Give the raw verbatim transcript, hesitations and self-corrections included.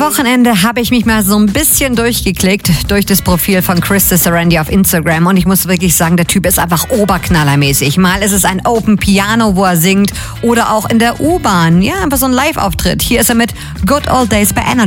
Wochenende habe ich mich mal so ein bisschen durchgeklickt durch das Profil von Chris Sarandon auf Instagram und ich muss wirklich sagen, der Typ ist einfach oberknallermäßig. Mal ist es ein Open Piano, wo er singt oder auch in der U-Bahn. Ja, einfach so ein Live-Auftritt. Hier ist er mit Good Old Days bei Energy.